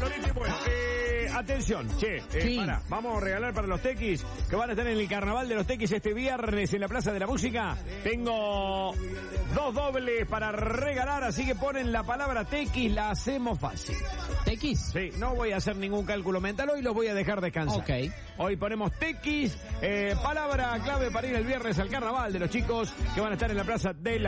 Lolita. Bueno, atención, Sí. vamos a regalar para los tequis que van a estar en el carnaval de los tequis este viernes en la Plaza de la Música. Tengo 2 dobles para regalar, así que ponen la palabra tequis, la hacemos fácil. ¿Tequis? Sí, no voy a hacer ningún cálculo mental hoy, los voy a dejar descansar. Ok. Hoy ponemos tequis, palabra clave para ir el viernes al carnaval de los chicos que van a estar en la Plaza de la